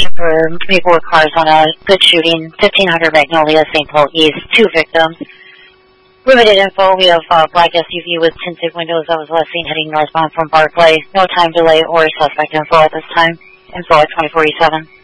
for Maplewood cars on a good shooting, 1500 Magnolia, St. Paul East, 2 victims. Limited info, we have black SUV with tinted windows that was last seen heading northbound from Barclay. No time delay or suspect info at this time. Info at 2047.